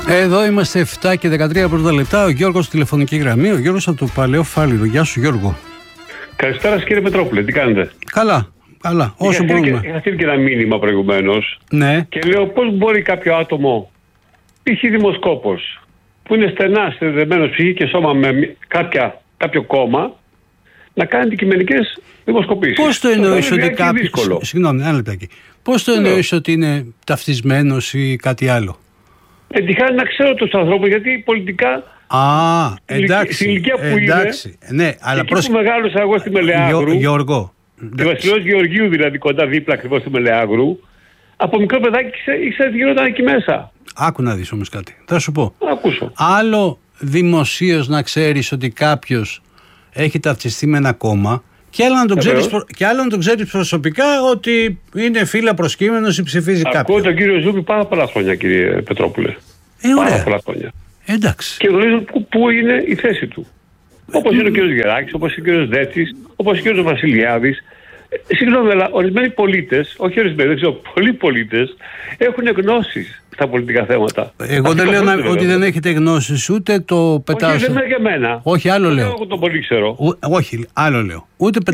Εδώ είμαστε 7 και 13 πρώτα λεπτά. Ο Γιώργος τηλεφωνική γραμμή. Ο Γιώργος από το Παλαιό Φάληρο. Γεια σου, Γιώργο. Καλησπέρα κύριε Πετρόπουλε, τι κάνετε? Καλά, όσο μπορούμε. Είχα στείλει και ένα μήνυμα προηγουμένως. Ναι. Και λέω πώς μπορεί κάποιο άτομο, π.χ. δημοσκόπος, που είναι στενά συνδεδεμένος ψυχή και σώμα με κάποιο κόμμα, να κάνει αντικειμενικές δημοσκοπήσεις. Πώς το εννοείς ότι κάποιος. Συγγνώμη, ένα λεπτάκι. Πώς το εννοείς ότι είναι ταυτισμένος ή κάτι άλλο? Τυχαίνει να ξέρω τους ανθρώπους, γιατί πολιτικά. Εντάξει. Στην ηλικία που εντάξει, είναι. Ναι, αλλά εκεί που μεγάλωσα εγώ στη Μελεάγρου. Γιώργο. Τη Βασιλός Γεωργίου, δηλαδή κοντά δίπλα ακριβώς στη Μελεάγρου. Από μικρό παιδάκι ήξερα τι γινόταν εκεί μέσα. Άκου να δεις όμως κάτι. Θα σου πω. Ακούσω. Άλλο δημοσίως να ξέρεις ότι κάποιος έχει ταυτιστεί με ένα κόμμα, και άλλο να τον ξέρεις προσωπικά ότι είναι φύλλα προσκύμενος ή ψηφίζει κάποιον. Ακούω τον κύριο Ζούπη πάρα πολλά χρόνια, κύριε Πετρόπουλε. Ωραία. Πάρα πολλά χρόνια. Εντάξει. Και γνωρίζω πού είναι η θέση του. Όπως είναι ο κύριος Γεράκης, όπως είναι ο κύριος Δέτσης, όπως είναι ο κύριος Βασιλιάδης. Συγγνώμη, αλλά ορισμένοι πολίτες, όχι ορισμένοι, δεν ξέρω, πολλοί πολίτες έχουν γνώσεις στα πολιτικά θέματα. Εγώ δεν λέω ότι δεν έχετε γνώσεις, ούτε το πετάω. Όχι, δεν είναι για μένα. Όχι, άλλο λέω. Εγώ τον πολύ ξέρω. Όχι, άλλο λέω.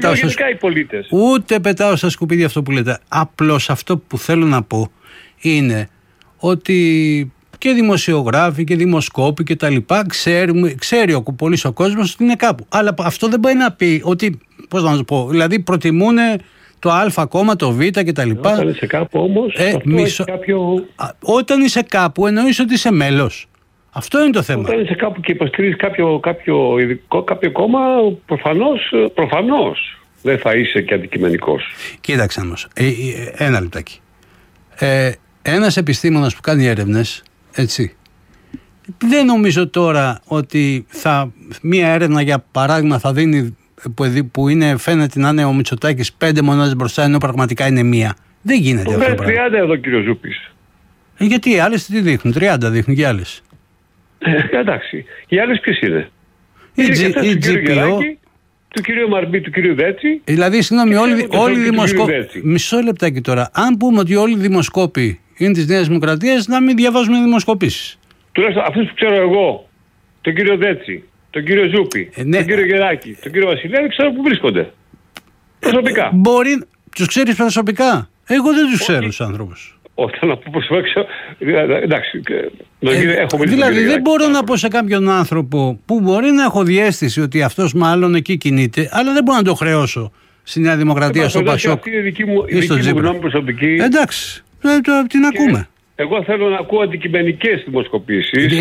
Ούτε πετάω στα σκουπίδια αυτό που λέτε. Απλώς αυτό που θέλω να πω είναι ότι και δημοσιογράφοι και δημοσκόποι και τα λοιπά ξέρει πολύς ο κόσμος ότι είναι κάπου. Αλλά αυτό δεν μπορεί να πει ότι, πώς να σου πω, δηλαδή προτιμούν το Α κόμμα, το Β και τα λοιπά. Όταν είσαι κάπου όμως, όταν είσαι κάπου εννοείς ότι είσαι μέλος. Αυτό είναι το θέμα. Όταν είσαι κάπου και υποστηρίζεις κάποιο κόμμα, προφανώς δεν θα είσαι και αντικειμενικός. Κοίταξε όμως, ένα λεπτάκι. Ένας επιστήμονας που κάνει έρευνες, έτσι, δεν νομίζω τώρα ότι μία έρευνα για παράδειγμα θα δίνει, που φαίνεται να είναι ο Μητσοτάκης 5 μονάδες μπροστά, ενώ πραγματικά είναι μία. Δεν γίνεται αυτό. 30 εδώ κύριο Ζούπης. Γιατί οι άλλες τι δείχνουν? 30 δείχνουν και οι άλλες. Εντάξει. Οι άλλες ποιες είναι? Η GPO, του κυρίου Μαρμπή, του κυρίου Δέτσι. Δηλαδή, συγγνώμη, όλοι οι δημοσκόποι. Μισό λεπτάκι τώρα. Αν πούμε ότι όλοι οι δημοσκόποι είναι της Νέας Δημοκρατίας, να μην διαβάζουμε δημοσκοπήσεις. Τουλάχιστον αυτούς που ξέρω εγώ, τον κύριο Δέτσι, τον κύριο Ζούπη, τον κύριο Γεράκη, τον κύριο Βασιλιάδη, ξέρω που βρίσκονται. Προσωπικά. Μπορεί, τους ξέρεις προσωπικά? Εγώ δεν τους ξέρω τους άνθρωπους. Όταν να πω προσωπικά, εντάξει. Δηλαδή δεν μπορώ να πω σε κάποιον άνθρωπο που μπορεί να έχω διαίσθηση ότι αυτός μάλλον εκεί κινείται, αλλά δεν μπορώ να το χρεώσω στη Νέα Δημοκρατία, στο Πασόκ. Αυτή είναι η δική μου γνώμη προσωπική. Εντάξει, την ακούμε. Εγώ θέλω να ακούω αντικειμενικές δημοσκοπήσεις.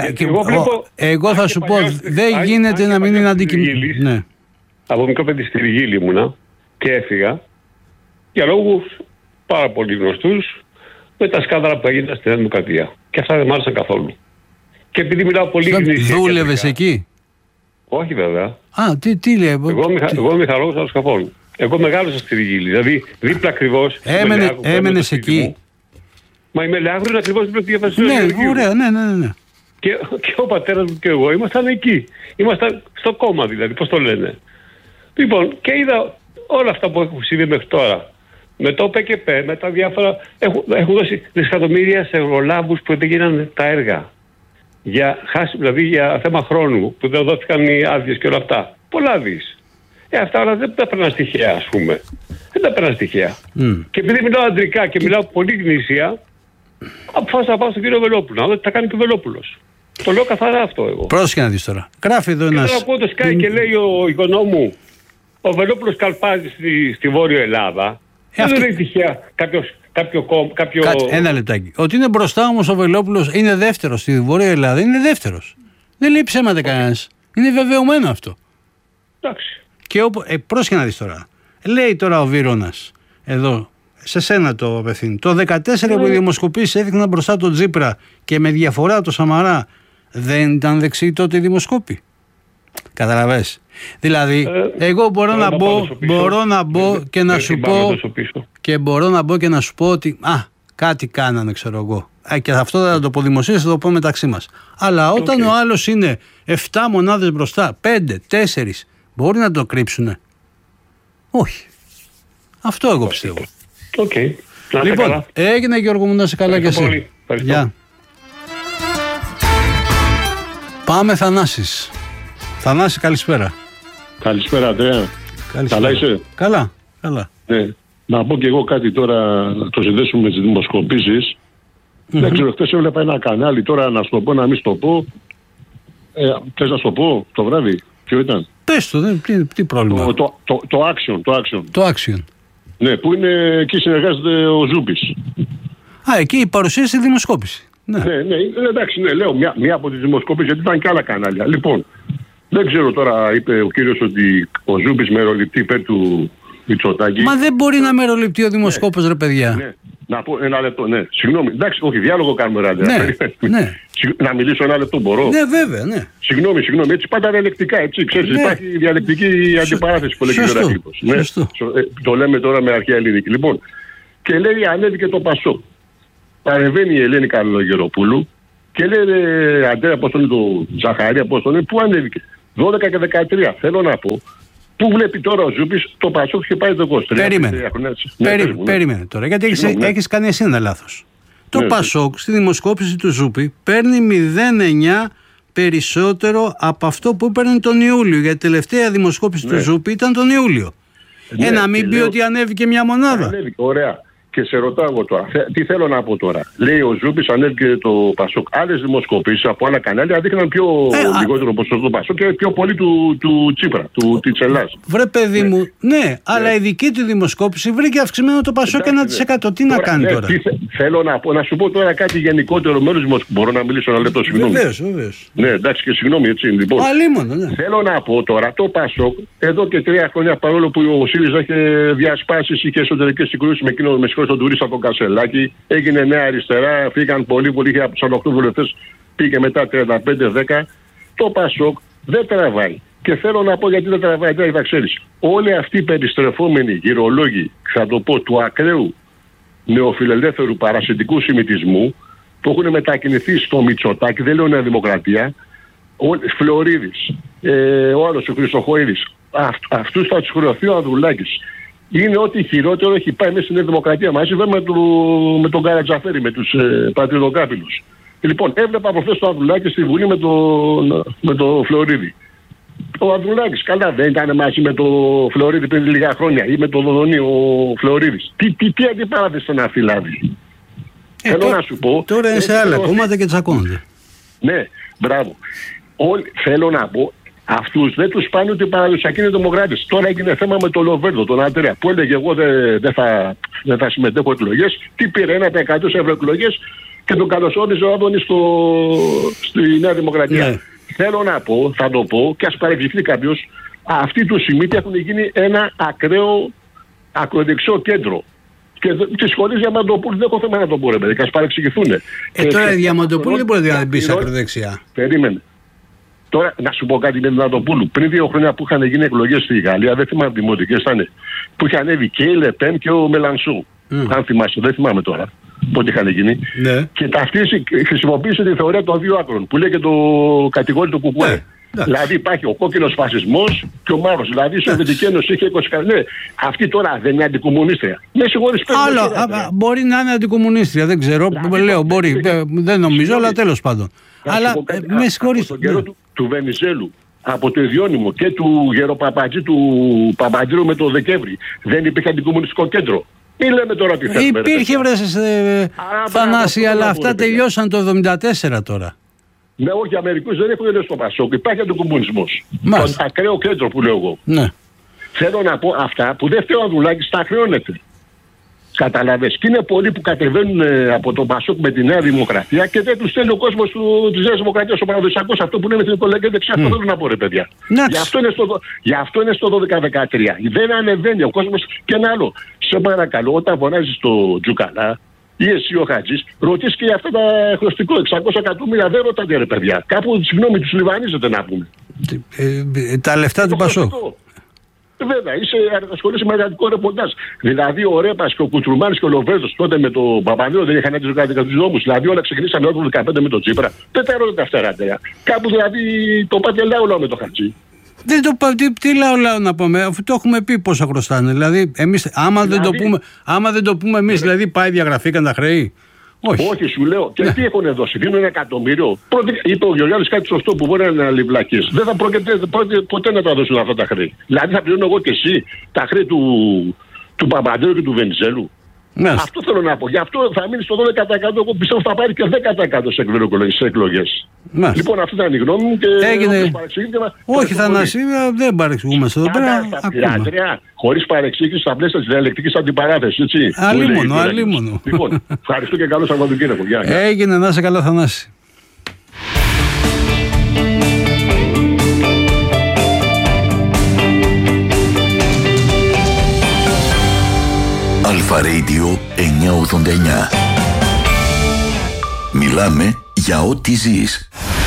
Εγώ θα σου πω, δεν γίνεται να μην είναι αντικειμενικές. Ναι. Από μικρό παιδί στη Ριγίλη ήμουνα και έφυγα για λόγους πάρα πολύ γνωστούς, με τα σκάνδαλα που έγιναν στη Νέα Δημοκρατία. Και αυτά δεν μ' άρεσαν καθόλου. Και επειδή μιλάω πολύ γνήσια. Δούλευες εκεί? Όχι βέβαια. Τι λέει? Εγώ είμαι μηχανολόγος αεροσκαφών. Εγώ μεγάλωσα στη Ριγίλη. Δηλαδή δίπλα ακριβώς. Έμενες εκεί? Μα η Μελεάγρου είναι ακριβώς δίπλα στη Βασιλιά. Ναι, ωραία, ναι. Και ο πατέρας μου και εγώ ήμασταν εκεί. Ήμασταν στο κόμμα δηλαδή, πώς το λένε. Λοιπόν, και είδα όλα αυτά που έχουν συμβεί μέχρι τώρα. Με το ΠΚΠ, με τα διάφορα. Έχουν δώσει δισεκατομμύρια σε ευρωλάμπους που δεν γίνανε τα έργα. Δηλαδή για θέμα χρόνου, που δεν δόθηκαν οι άδειες και όλα αυτά. Πολλά δις. Αυτά όλα δεν τα παίρναν τυχαία, ας πούμε. Δεν τα παίρναν τυχαία. Και επειδή μιλάω αντρικά και μιλάω πολύ γνήσια, αποφάσισα να πάω στον κύριο Βελόπουλο. Να δω τι θα κάνει και ο Βελόπουλος. Το λέω καθαρά αυτό εγώ. Πρόσεχε να δεις τώρα. Γράφει εδώ ένας. Και τώρα ακούω το Sky και λέει ο γονό μου, ο Βελόπουλος καλπάζει στη Βόρειο Ελλάδα. Δεν είναι τυχαία κάποιο. Ένα λεπτάκι. Ότι είναι μπροστά όμως ο Βελόπουλος, είναι δεύτερος στη Βόρεια Ελλάδα, είναι δεύτερος. Δεν λέει ψέματα κανένας. Είναι βεβαιωμένο αυτό. Εντάξει. Και πρόσεχε να δεις τώρα. Λέει τώρα ο Βίρονας, εδώ, σε σένα το απευθύνει. Το 2014 που οι δημοσκοπήσεις έδειχναν μπροστά τον Τσίπρα και με διαφορά το Σαμαρά, δεν ήταν δεξιοί τότε οι δημοσκόποι? Καταλαβες? Δηλαδή, εγώ μπορώ να μπω και να σου πω και μπορώ να μπω και να σου πω ότι κάτι κάνανε, ξέρω εγώ. Και αυτό δεν θα το πω δημοσίως, θα το πω μεταξύ μας. Αλλά όταν ο άλλος είναι 7 μονάδες μπροστά, 5, 4, μπορεί να το κρύψουνε? Όχι. Αυτό εγώ πιστεύω. Okay. Λοιπόν, έγινε Γιώργο μου, να είσαι καλά και εσύ. Γεια. Πάμε Θανάσης. Θανάση, καλησπέρα. Καλησπέρα, Αντρέα. Καλησπέρα. Καλά είσαι? Καλά. Ναι. Να πω και εγώ κάτι τώρα, να το συνδέσουμε με τις δημοσκοπήσεις. Δεν ξέρω, χθες έβλεπα ένα κανάλι, τώρα να σου το πω, να μην σου το πω. Θες να σου το πω το βράδυ? Ποιο ήταν? Πες το, τι πρόβλημα. Το Action. Ναι, που είναι, εκεί συνεργάζεται ο Ζούπης. Εκεί η παρουσίαση δημοσκόπηση. Ναι, εντάξει, ναι, λέω μια από τις δημοσκοπήσεις, γιατί ήταν και άλλα κανάλια. Λοιπόν, δεν ξέρω τώρα, είπε ο κύριος ότι ο Ζούπης μεροληπτεί υπέρ του Μητσοτάκη. Μα δεν μπορεί να μεροληπτεί ο δημοσκόπος, ρε παιδιά. Ναι. Να πω ένα λεπτό, ναι. Συγγνώμη, εντάξει, όχι, διάλογο κάνουμε ράντε. Ναι. Να μιλήσω ένα λεπτό, μπορώ? Ναι, βέβαια, ναι. Συγγνώμη, έτσι πάντα διαλεκτικά, έτσι. Ξέρεις, υπάρχει διαλεκτική αντιπαράθεση που λέγει ο Γεωργάκης. Ναι. Το λέμε τώρα με αρχαία ελληνική. Λοιπόν, και λέει, ανέβηκε το Πασόκ. Παρεμβαίνει η Ελένη Καλογεροπούλου και λέει, Αντρέα, πώς τον είναι το Ζαχαρία, πώς τον είναι, πού ανέβηκε? 12 και 13. Θέλω να πω, πού βλέπει τώρα ο Ζούπης το Πασόκ και πάει το 23. Περίμενε τώρα, γιατί έχεις κάνει εσύ ένα λάθος. Το Πασόκ στη δημοσκόπηση του Ζούπη παίρνει 0,9 περισσότερο από αυτό που παίρνει τον Ιούλιο. Γιατί η τελευταία δημοσκόπηση του Ζούπη ήταν τον Ιούλιο. Να μην πει ότι ανέβηκε μια μονάδα. Ανέβηκε, ωραία. Και σε ρωτάω εγώ τώρα, τι θέλω να πω τώρα. Λέει ο Ζούπης, ανέβηκε το Πασόκ. Άλλες δημοσκοπήσεις από άλλα κανάλια δείχναν λιγότερο ποσοστό του Πασόκ και πιο πολύ του Τσίπρα, της Ελλάδας. Βρε παιδί μου, ναι, αλλά η δική του δημοσκόπηση βρήκε αυξημένο το Πασόκ 1%. Τι να κάνει τώρα? Θέλω να πω, να σου πω τώρα κάτι γενικότερο με όλους τους δημοσκοπήσεις. Μπορώ να μιλήσω ένα λεπτό, συγγνώμη? Βεβαίως. Ναι, εντάξει, και συγγνώμη, έτσι. Λοιπόν, ναι. θέλω να πω τώρα, το Πασόκ εδώ και 3 χρόνια, παρόλο που ο ΣΥΡΙΖΑ είχε διασπάσεις, είχε εσωτερικές συγκρούσεις με εκείνο στον τουρίστα τον Κασελάκη, έγινε Νέα Αριστερά, φύγαν πολύ, είχε από τους 48 βουλευτές, πήγε μετά 35-10. Το Πασόκ δεν τραβάει. Και θέλω να πω γιατί δεν τραβάει, δεν θα ξέρεις. Όλοι αυτοί οι περιστρεφόμενοι γυρολόγοι, θα το πω, του ακραίου νεοφιλελεύθερου παρασιτικού σημιτισμού, που έχουν μετακινηθεί στο Μητσοτάκη, δεν λέω Νέα Δημοκρατία, Φλωρίδης, ο άλλος ο Χρυσοχοΐδης, αυτούς θα τους χρεωθεί ο Ανδρουλάκης. Είναι ό,τι χειρότερο έχει πάει μέσα στην Νέα Δημοκρατία μαζί με τον Καρατζαφέρη, με τους πατριδοκάπηλους. Λοιπόν, έβλεπα προχθές τον Ανδρουλάκη στη Βουλή με το Φλωρίδη. Ο Ανδρουλάκης, καλά, δεν ήταν μαζί με το Φλωρίδη πριν λίγα χρόνια ή με τον Δοδονή ο Φλωρίδης? Τι αντιπαράθεση να φυλάδει? Θέλω να σου πω. Τώρα είναι σε άλλα κόμματα και τσακώνονται. Ναι, μπράβο. Θέλω να πω. Αυτούς δεν τους πάνε ότι οι παραδοσιακοί είναι δημοκράτες. Τώρα έγινε θέμα με τον Λοβέρδο, τον Αντρέα, που έλεγε εγώ δεν θα συμμετέχω εκλογές. Τι πήρε 1% σε ευρωεκλογές και τον καλωσόριζε ο Άδωνης στη Νέα Δημοκρατία. Ναι. Θέλω να πω, θα το πω και ας παρεξηγηθεί κάποιος, αυτοί του Σιμίτη έχουν γίνει ένα ακραίο ακροδεξιό κέντρο. Και τις σχολές Διαμαντοπούλου δεν έχω θέμα να το πω, ρε παιδί, και ας παρεξηγηθούν. Τώρα η Διαμαντοπούλου δεν μπορεί να μπει σε ακροδεξιά. Περίμενε. Τώρα, να σου πω κάτι με τον Διαμαντοπούλου. Πριν 2 χρόνια που είχαν γίνει εκλογές στη Γαλλία, δεν θυμάμαι δημοτικές ήταν, που είχε ανέβει και η Λεπέν και ο Μελανσού. Αν θυμάσαι, δεν θυμάμαι τώρα πότε είχαν γίνει. Ναι. Και ταυτίσει, χρησιμοποίησε τη θεωρία των 2 άκρων, που λέει και το κατηγόρητο κουκουέ. Δηλαδή υπάρχει ο κόκκινος φασισμός και ο μαύρος. Δηλαδή η Σοβιετική Ένωση είχε 20. Ναι, αυτή τώρα δεν είναι αντικομμουνίστρια. Με συγχωρείς, άλλο, μπορεί να είναι αντικομμουνίστρια, δεν ξέρω. Λέω, μπορεί, δεν νομίζω, αλλά τέλος πάντων. Αλλά με συγχωρείς. Από τον καιρό του Βενιζέλου, από το Ιδιώνυμο και του Γεροπαπατζή του Παπαντήρου με το Δεκέμβρη, δεν υπήρχε αντικομμουνιστικό κέντρο? Μην λέμε τώρα τι θέλουμε. Υπήρχε, Θανάση, αλλά αυτά τελειώσαν το 1974 τώρα. Ναι, όχι, Αμερικούς δεν έχουν τελειώσει το Πασόκ. Υπάρχει αντικομμουνισμός. Το ακραίο κέντρο που λέω εγώ. Ναι. Θέλω να πω αυτά που δεν φταίει ο Ανδρουλάκης, τα χρεώνεται. Καταλαβες. Και είναι πολλοί που κατεβαίνουν από τον Πασόκ με τη Νέα Δημοκρατία και δεν τους στέλνει ο κόσμος της Νέας Δημοκρατίας ο παραδοσιακός, αυτό που είναι με την οικολογική δεξιά. Αυτό θέλω να πω, ρε παιδιά. Γι' αυτό είναι στο 12-13. Δεν ανεβαίνει ο κόσμος. Και ένα άλλο. Σε παρακαλώ, όταν φωνάζεις το Τζουκαλά ή εσύ ο Χατζής, ρωτήσεις και για αυτά τα χρωστικό 600 εκατομμύρια, δεν ρωτάτε, ρε παιδιά. Κάπου, συγγνώμη, τους λιβανίζετε να πούμε. Τα λεφτά του Πασόκ. Βέβαια, ασχολείσαι με εργατικό ρεπορτάζ. Δηλαδή, ο Ρέπας και ο Κουτσουρμάνης και ο Λοβέρδος τότε με τον Παπανδρέο δεν είχαν έτσι κάτι τους νόμους. Δηλαδή, όλα ξεκινήσαμε το 2015 με τον Τσίπρα. Δεν τα ρωτάτε αυτά, ρε. Κάπου δηλαδή το πάτε λαό με το Χατζή. Δεν το πάω, τι λαό να πούμε, αφού το έχουμε πει πόσα χρωστάνε. Δηλαδή, εμείς, άμα δεν το πούμε εμείς, δηλαδή πάει διαγραφήκαν τα χρέη. Όχι, σου λέω. Και τι έχουν δώσει, δίνουν 1 εκατομμύριο. Είπε ο Γεωργιάδης κάτι σωστό που μπορεί να είναι βλακής. Δεν θα πρόκειται ποτέ να τα δώσουν αυτά τα χρέη. Δηλαδή θα πληρώνω εγώ και εσύ τα χρέη του Παπαντρέου και του Βενιζέλου. Ναι. Αυτό θέλω να πω. Γι' αυτό θα μείνει στο 12%. Εγώ πιστεύω θα πάρει και 10% σε εκλογές. Ναι. Λοιπόν, αυτή ήταν η γνώμη μου. Και έγινε. Όχι, Θανάση, δεν παρεξηγούμαστε εδώ πέρα. Χωρίς παρεξήγηση στα πλαίσια της διαλεκτικής αντιπαράθεσης. Αλίμονο. Λοιπόν, ευχαριστώ και καλό Σαββατοκύριακο. Έγινε, να είσαι καλά, Θανάση. Αλφα Radio 989. Μιλάμε για ό,τι ζεις.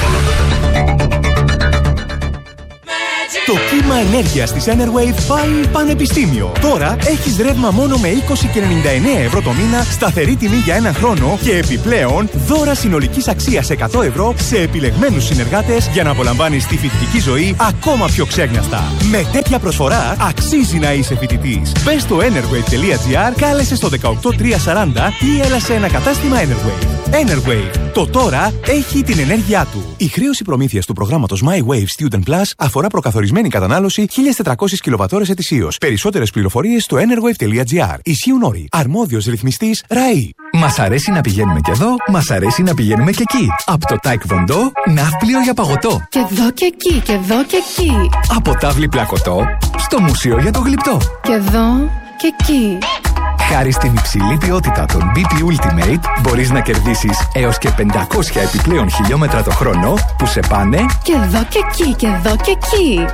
Το κύμα ενέργειας της Enerwave πάει πανεπιστήμιο. Τώρα έχεις ρεύμα μόνο με 20 και 99 ευρώ το μήνα, σταθερή τιμή για 1 χρόνο και επιπλέον δώρα συνολικής αξίας 100 ευρώ σε επιλεγμένους συνεργάτες για να απολαμβάνεις τη φοιτητική ζωή ακόμα πιο ξέγνιαστα. Με τέτοια προσφορά αξίζει να είσαι φοιτητής. Μπες στο enerwave.gr, κάλεσε στο 18340 ή έλα σε ένα κατάστημα Enerwave. Enerwave. Το τώρα έχει την ενέργειά του. Η χρέωση προμήθειας του προγράμματος My Wave Student Plus αφορά προκαθορισμένη κατανάλωση 1.400 κιλοβατώρες ετησίως. Περισσότερες πληροφορίες στο enerwave.gr. Ισχύουν όροι. Αρμόδιος ρυθμιστής ΡΑΗ. Μας αρέσει να πηγαίνουμε και εδώ, μας αρέσει να πηγαίνουμε και εκεί. Από το Taekwondo, ναύπλιο για παγωτό. Και εδώ και εκεί, και εδώ και εκεί. Από τάβλη πλακωτό, στο μουσείο για το γλυπτό. Και εδώ και εκεί. Χάρη στην υψηλή ποιότητα των BP Ultimate, μπορείς να κερδίσεις έως και 500 επιπλέον χιλιόμετρα το χρόνο που σε πάνε και εδώ και εκεί, και εδώ και εκεί.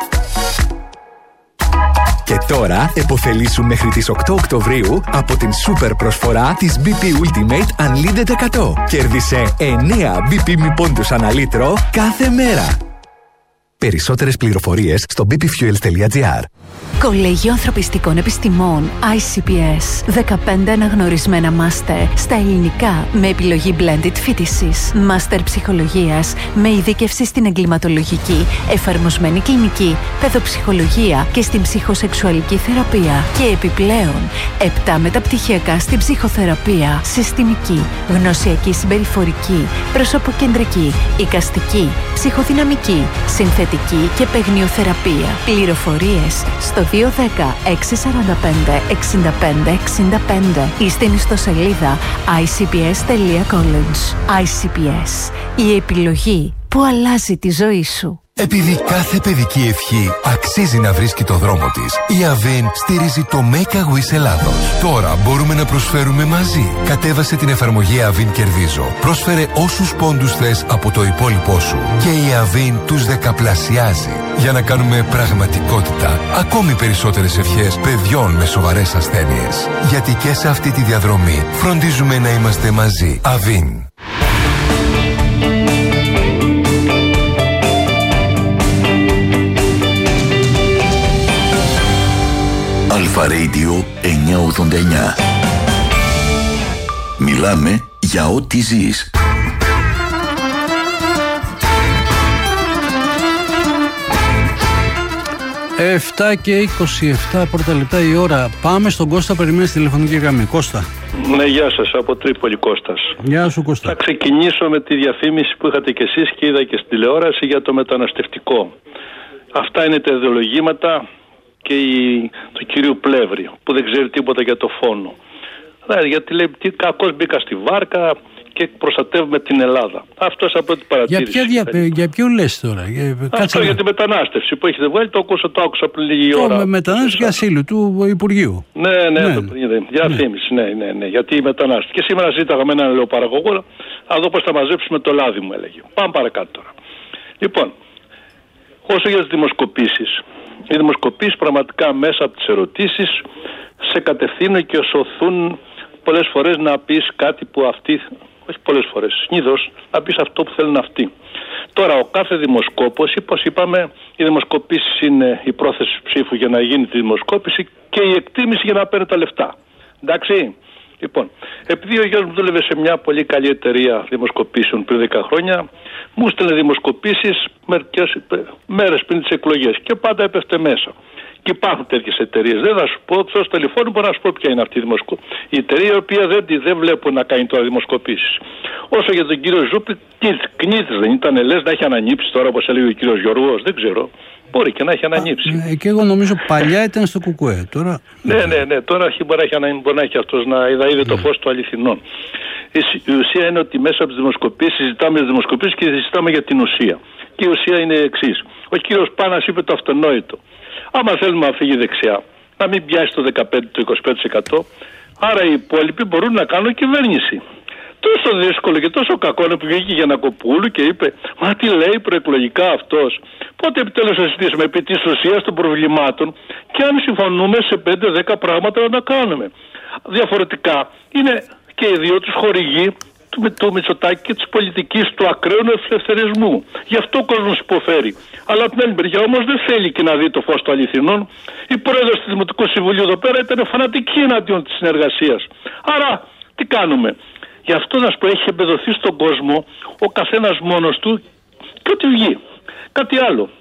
Και τώρα επωφελήσου μέχρι τις 8 Οκτωβρίου από την σούπερ προσφορά της BP Ultimate Unlimited 100. Κέρδισε 9 BP μη πόντους ανά λίτρο κάθε μέρα. Περισσότερες πληροφορίες στο bpfuels.gr. Κολέγιο Ανθρωπιστικών Επιστημών ICPS. 15 αναγνωρισμένα μάστερ στα ελληνικά με επιλογή blended φοιτησης. Μάστερ ψυχολογίας με ειδίκευση στην εγκληματολογική, εφαρμοσμένη κλινική, παιδοψυχολογία και στην ψυχοσεξουαλική θεραπεία. Και επιπλέον 7 μεταπτυχιακά στην ψυχοθεραπεία, συστημική, γνωσιακή συμπεριφορική, προσωποκεντρική, εικαστική, ψυχοδυναμική, συνθετική και παιγνιοθεραπεία. Πληροφορίες στο 210 645 65 65 ή στην ιστοσελίδα icps.college. ICPS. Η επιλογή που αλλάζει τη ζωή σου. Επειδή κάθε παιδική ευχή αξίζει να βρίσκει το δρόμο της, η Avin στηρίζει το Make a Wish Ελλάδος. Τώρα μπορούμε να προσφέρουμε μαζί. Κατέβασε την εφαρμογή Avin Κερδίζω. Πρόσφερε όσους πόντους θες από το υπόλοιπό σου και η Avin τους δεκαπλασιάζει για να κάνουμε πραγματικότητα ακόμη περισσότερες ευχές παιδιών με σοβαρές ασθένειες. Γιατί και σε αυτή τη διαδρομή φροντίζουμε να είμαστε μαζί. Avin. Αλφα Radio 989. Μιλάμε για ό,τι ζεις. 7 και 27 πρώτα λεπτά η ώρα. Πάμε στον Κώστα, περιμένει στη τηλεφωνική γραμμή. Κώστα. Ναι, γεια σας, από Τρίπολη, Κώστας. Γεια σου, Κώστα. Θα ξεκινήσω με τη διαφήμιση που είχατε κι εσείς και είδα και στην τηλεόραση για το μεταναστευτικό. Αυτά είναι τα ιδεολογήματα και του κυρίου Πλεύρη, που δεν ξέρει τίποτα για το φόνο. Γιατί λέει τι κακώς μπήκα στη βάρκα και προστατεύουμε την Ελλάδα. Αυτό σαν πρώτη παρατήρηση. Για ποιο λες τώρα? Αυτό για τη μετανάστευση που έχετε βγάλει, το άκουσα πριν λίγη ώρα. Το μετανάστευση και ασύλου του Υπουργείου. Ναι. Διαφήμιση, ναι. Γιατί η μετανάστευση. Και σήμερα ζήταγα με έναν ελαιοπαραγωγό, να δω πώς θα μαζέψουμε το λάδι μου, έλεγε. Πάμε παρακάτω τώρα. Λοιπόν, όσο για τις δημοσκοπήσεις. Οι δημοσκοπήσεις πραγματικά μέσα από τις ερωτήσεις σε κατευθύνουν και σωθούν πολλές φορές να πεις κάτι που αυτοί, όχι πολλές φορές, συνήθως να πεις αυτό που θέλουν αυτοί. Τώρα ο κάθε δημοσκόπος, όπως είπαμε, οι δημοσκοπήσεις είναι η πρόθεση ψήφου για να γίνει τη δημοσκόπηση και η εκτίμηση για να παίρνει τα λεφτά. Εντάξει. Λοιπόν, επειδή ο γιος μου δούλευε σε μια πολύ καλή εταιρεία δημοσκοπήσεων πριν 10 χρόνια, μου στέλνε δημοσκοπήσεις μερικές μέρες πριν τις εκλογές και πάντα έπεφτε μέσα. Και υπάρχουν τέτοιες εταιρείες. Δεν θα σου πω, στο τηλεφώνημα μπορώ να σου πω ποια είναι αυτή η εταιρεία, η οποία δεν βλέπω να κάνει τώρα δημοσκοπήσεις. Όσο για τον κύριο Ζούπη, κνήτης δεν ήταν, λες να έχει ανανύψει τώρα, όπως έλεγε ο κύριος Γιώργος, δεν ξέρω. Μπορεί και να έχει ανανύψει. Και εγώ νομίζω παλιά ήταν στο Κουκουέ. Τώρα... Ναι, τώρα μπορεί να έχει αυτός να είδε το φως του αληθινών. Η ουσία είναι ότι μέσα από τις δημοσκοπήσεις συζητάμε για τις δημοσκοπήσεις και συζητάμε για την ουσία. Και η ουσία είναι εξής. Ο κύριος Πάνας είπε το αυτονόητο. Άμα θέλουμε να φύγει δεξιά, να μην πιάσει το 15-25%, άρα οι υπόλοιποι μπορούν να κάνουν κυβέρνηση. Τόσο δύσκολο και τόσο κακό είναι που βγήκε για Γιαννακοπούλου και είπε «Μα τι λέει προεκλογικά αυτός». Πότε επιτέλους θα συζητήσουμε επί της ουσίας των προβλημάτων και αν συμφωνούμε σε 5-10 πράγματα να τα κάνουμε. Διαφορετικά είναι και οι δύο τους χορηγοί του Μητσοτάκη και της πολιτικής του ακραίου ελευθερισμού. Γι' αυτό ο κόσμος υποφέρει. Αλλά από την άλλη μεριά όμως δεν θέλει και να δει το φως των αληθινών. Η πρόεδρος του Δημοτικού Συμβουλίου εδώ πέρα ήταν φανατική εναντίον της συνεργασίας. Άρα τι κάνουμε. Γι' αυτό να σου πω, έχει εμπεδοθεί στον κόσμο ο καθένας μόνος του και ό,τι βγει. Κάτι άλλο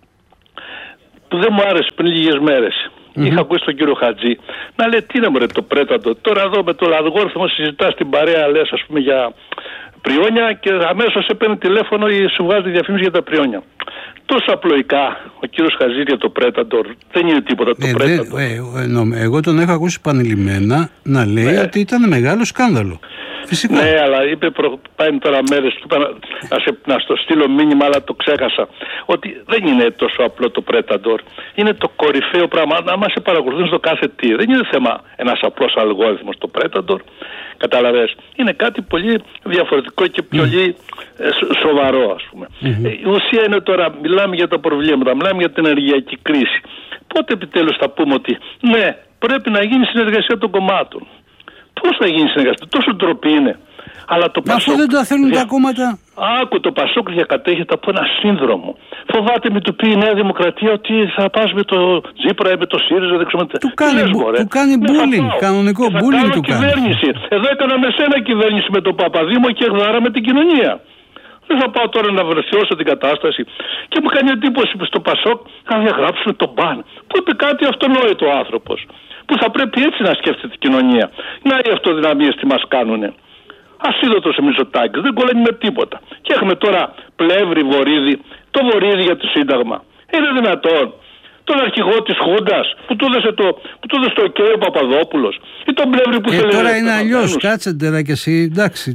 που δεν μου άρεσε πριν λίγες μέρες. Είχα ακούσει τον κύριο Χατζή να λέει τι είναι μωρέ το πρέτατο. Τώρα εδώ με το αλγόριθμο συζητάς στην παρέα, λες ας πούμε για πριόνια και αμέσως σε παίρνει τηλέφωνο ή σου βγάζει διαφήμιση για τα πριόνια. Τόσο απλοϊκά ο κύριος Χατζή για το πρέτατο δεν είναι τίποτα το πρέτατο. Εγώ τον έχω ακούσει επανειλημμένα να λέει ότι ήταν μεγάλο σκάνδαλο. Φυσικά. Ναι, αλλά είπε πάει τώρα μέρες του να στο στείλω μήνυμα, αλλά το ξέχασα. Ότι δεν είναι τόσο απλό το Predator. Είναι το κορυφαίο πράγμα. Άμα σε παρακολουθούν στο κάθε τι, δεν είναι θέμα ένας απλός αλγόριθμος το Predator. Καταλαβες. Είναι κάτι πολύ διαφορετικό και πολύ σοβαρό, ας πούμε. Η ουσία είναι τώρα, μιλάμε για τα προβλήματα, μιλάμε για την ενεργειακή κρίση. Πότε επιτέλους θα πούμε ότι ναι, πρέπει να γίνει συνεργασία των κομμάτων. Πώς θα γίνει συνεργασία, τόσο ντροπή είναι. Αλλά το Πασόκ, αφού δεν το θέλουν τα κόμματα. Άκου, το Πασόκ διακατέχεται από ένα σύνδρομο. Φοβάται με του πει η Νέα Δημοκρατία ότι θα πας με το Τζίπρα ή με το ΣΥΡΙΖΑ, δεν ξέρω. Του κάνει bullying, κανονικό bullying του κάνει. Εδώ έκανα με σένα κυβέρνηση με τον Παπαδήμο και εκδάραμε την κοινωνία. Δεν θα πάω τώρα να βρεθιώσω την κατάσταση. Και μου κάνει εντύπωση που στο Πασόκ να διαγράψουμε τον μπαν. Που είπε κάτι αυτονόητο ο άνθρωπος. Που θα πρέπει έτσι να σκέφτεται την κοινωνία. Να οι αυτοδυναμίες τι μας κάνουνε. Ασίδωτος ο Μητσοτάκης, δεν κολλάει με τίποτα. Και έχουμε τώρα Πλεύρη, Βορίδη, το Βορίδη για το Σύνταγμα. Είναι δυνατόν. Τον αρχηγό της Χούντας που του έδωσε το OK ο Παπαδόπουλος ή τον Πλεύρη που θέλει. Τώρα είναι αλλιώς, κάτσε τώρα και εσύ, εντάξει.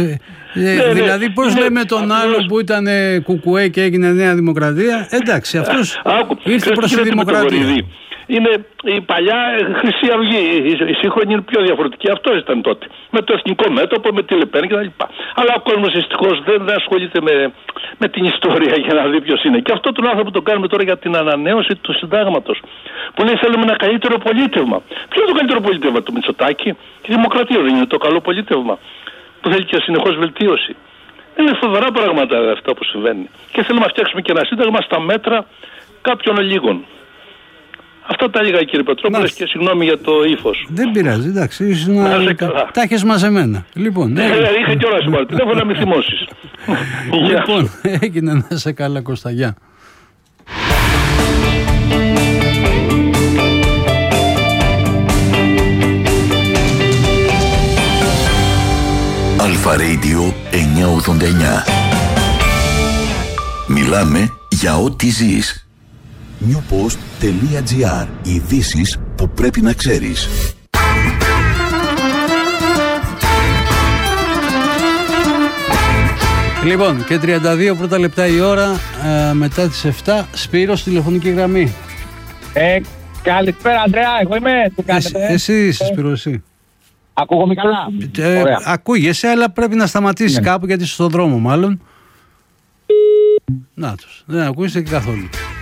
Δηλαδή πώς λέμε τον άλλο που ήταν Κουκουέ και έγινε Νέα Δημοκρατία, εντάξει, αυτός ήρθε προς τη Δημοκρατία. Είναι η παλιά Χρυσή Αυγή, η σύγχρονη είναι πιο διαφορετική. Αυτό ήταν τότε. Με το εθνικό μέτωπο, με τη Λεπέν κτλ. Αλλά ο κόσμος δυστυχώς δεν ασχολείται με την ιστορία για να δει ποιος είναι. Και αυτό τον άνθρωπο το κάνουμε τώρα για την ανανέωση του συντάγματος. Που λέει θέλουμε ένα καλύτερο πολίτευμα. Ποιο είναι το καλύτερο πολίτευμα, το Μητσοτάκη? Η Δημοκρατία δεν είναι το καλό πολίτευμα που θέλει και συνεχώς βελτίωση. Είναι φοβερά πράγματα αυτά που συμβαίνουν. Και θέλουμε να φτιάξουμε και ένα σύνταγμα στα μέτρα κάποιων λίγων. Αυτά τα έλεγα κύριε Πετρόπουλε και συγγνώμη για το ύφος. Δεν πειράζει, εντάξει. Τα έχεις μαζεμένα. Λοιπόν, είχα κιόλας σήμερα. Τηλέφωνο να με θυμώσεις. Λοιπόν, έγινε να σε καλά, Κώστα. Γεια. Αλφα Radio 989. Μιλάμε για ό,τι ζεις. newpost.gr. Ειδήσεις που πρέπει να ξέρεις. Λοιπόν, και 32 πρώτα λεπτά η ώρα, μετά τις 7, Σπύρος, τηλεφωνική γραμμή. Καλησπέρα Ανδρέα, εγώ είμαι. Τι κάνετε? Εσύ είσαι, Σπύρο, εσύ. Ακούγομαι καλά? Ακούγεσαι, αλλά πρέπει να σταματήσεις κάπου γιατί είσαι στον δρόμο μάλλον. Να τους, δεν ακούγεσαι και καθόλου.